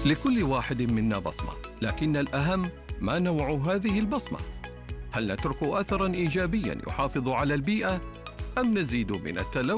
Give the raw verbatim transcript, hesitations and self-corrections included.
لكل واحد منا بصمة، لكن الأهم ما نوع هذه البصمة. هل نترك أثراً إيجابياً يحافظ على البيئة أم نزيد من التلوث؟